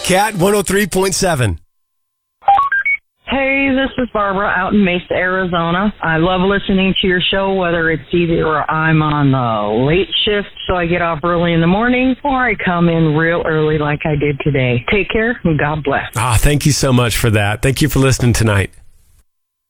Cat 103.7. Hey, this is Barbara out in Mesa, Arizona. I love listening to your show, whether it's either I'm on the late shift, so I get off early in the morning, or I come in real early like I did today. Take care, and God bless. Thank you so much for that. Thank you for listening tonight.